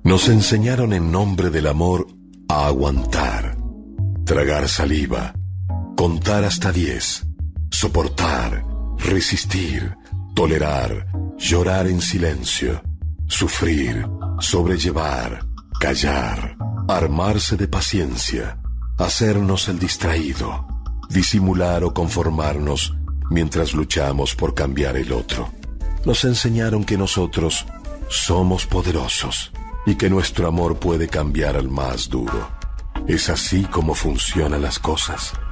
Nos enseñaron en nombre del amor a aguantar, tragar saliva, contar hasta 10, soportar, resistir, tolerar, llorar en silencio, sufrir, sobrellevar, callar, armarse de paciencia, hacernos el distraído, disimular o conformarnos mientras luchamos por cambiar el otro. Nos enseñaron que nosotros somos poderosos y que nuestro amor puede cambiar al más duro. ¿Es así como funcionan las cosas?